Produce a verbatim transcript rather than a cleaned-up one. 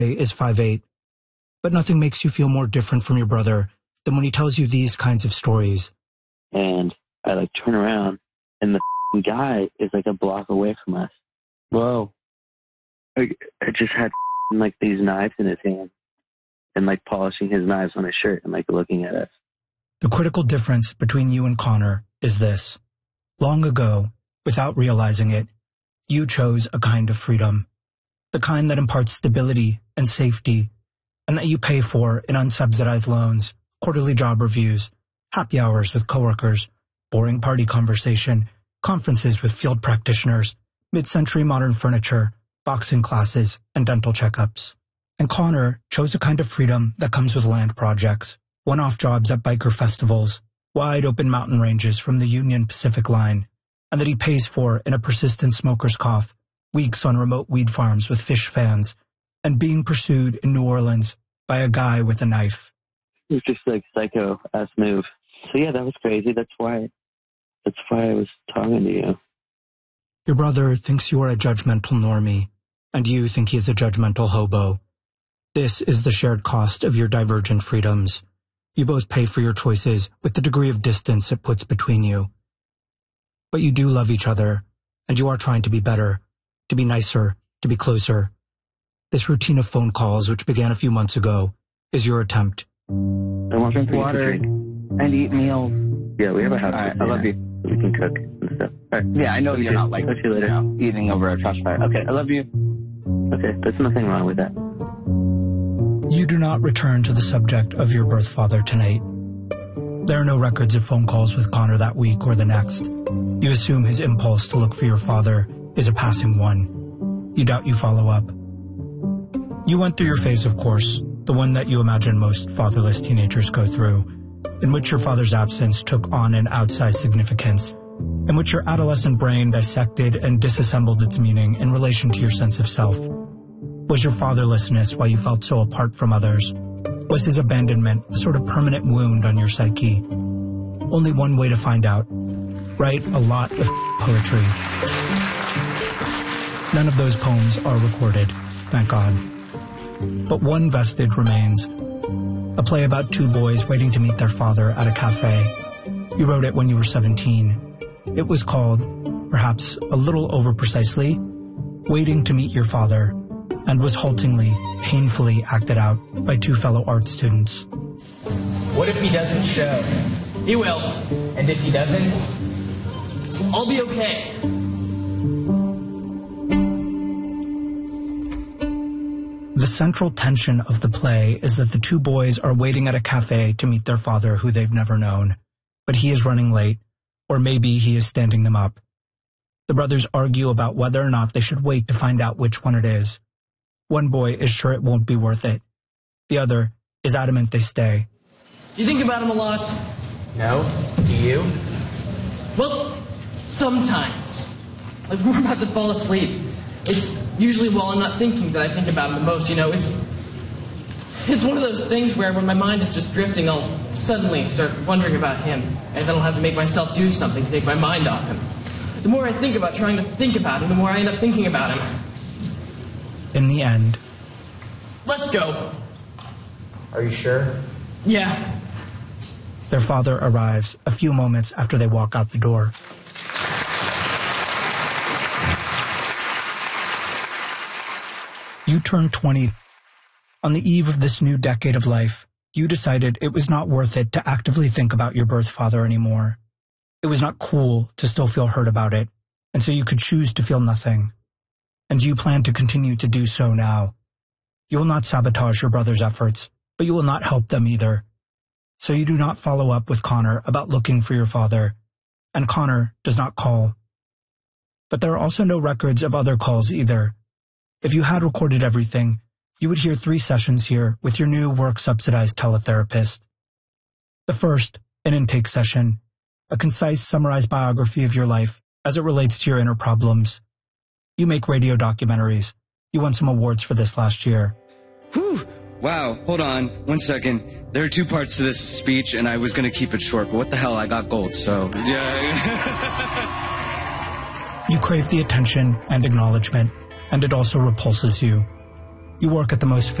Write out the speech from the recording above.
is five eight, but nothing makes you feel more different from your brother than when he tells you these kinds of stories. And I like turn around and the guy is like a block away from us. Whoa. Like, I just had like these knives in his hand and like polishing his knives on his shirt and like looking at us. The critical difference between you and Connor is this. Long ago, without realizing it, you chose a kind of freedom. The kind that imparts stability and safety, and that you pay for in unsubsidized loans, quarterly job reviews, happy hours with coworkers, boring party conversation, conferences with field practitioners, mid-century modern furniture, boxing classes, and dental checkups. And Connor chose a kind of freedom that comes with land projects, one-off jobs at biker festivals, wide-open mountain ranges from the Union Pacific Line, and that he pays for in a persistent smoker's cough, weeks on remote weed farms with fish fans, and being pursued in New Orleans by a guy with a knife. It was just like psycho-ass move. So yeah, that was crazy. That's why, that's why I was talking to you. Your brother thinks you are a judgmental normie, and you think he is a judgmental hobo. This is the shared cost of your divergent freedoms. You both pay for your choices with the degree of distance it puts between you. But you do love each other, and you are trying to be better, to be nicer, to be closer. This routine of phone calls, which began a few months ago, is your attempt. I want drink water and eat meals. Yeah, we have a house. All right, I love you. We can cook and stuff. All right. Yeah, I know Talk you're you. not like Talk to you later. You know, eating over a trash fire. Okay, I love you. Okay, there's nothing wrong with that. You do not return to the subject of your birth father tonight. There are no records of phone calls with Connor that week or the next. You assume his impulse to look for your father is a passing one. You doubt you follow up. You went through your phase, of course, the one that you imagine most fatherless teenagers go through, in which your father's absence took on an outsized significance, in which your adolescent brain dissected and disassembled its meaning in relation to your sense of self. Was your fatherlessness why you felt so apart from others? Was his abandonment a sort of permanent wound on your psyche? Only one way to find out. Write a lot of poetry. None of those poems are recorded, thank God. But one vestige remains. A play about two boys waiting to meet their father at a cafe. You wrote it when you were seventeen. It was called, perhaps a little over-precisely, Waiting to Meet Your Father, and was haltingly, painfully acted out by two fellow art students. What if he doesn't show? He will. And if he doesn't, I'll be okay. The central tension of the play is that the two boys are waiting at a cafe to meet their father who they've never known, but he is running late, or maybe he is standing them up. The brothers argue about whether or not they should wait to find out which one it is. One boy is sure it won't be worth it. The other is adamant they stay. Do you think about him a lot? No. Do you? Well, sometimes. Like when we're about to fall asleep. It's usually while I'm not thinking that I think about him the most, you know. It's it's one of those things where when my mind is just drifting, I'll suddenly start wondering about him. And then I'll have to make myself do something to take my mind off him. The more I think about trying to think about him, the more I end up thinking about him. In the end... Let's go. Are you sure? Yeah. Their father arrives a few moments after they walk out the door. You turned twenty. On the eve of this new decade of life, you decided it was not worth it to actively think about your birth father anymore. It was not cool to still feel hurt about it, and so you could choose to feel nothing. And you plan to continue to do so now. You will not sabotage your brother's efforts, but you will not help them either. So you do not follow up with Connor about looking for your father, and Connor does not call. But there are also no records of other calls either. If you had recorded everything, you would hear three sessions here with your new work-subsidized teletherapist. The first, an intake session, a concise, summarized biography of your life as it relates to your inner problems. You make radio documentaries. You won some awards for this last year. Whew! Wow, hold on, one second. There are two parts to this speech, and I was going to keep it short, but what the hell, I got gold, so... yeah. You crave the attention and acknowledgement, and it also repulses you. You work at the most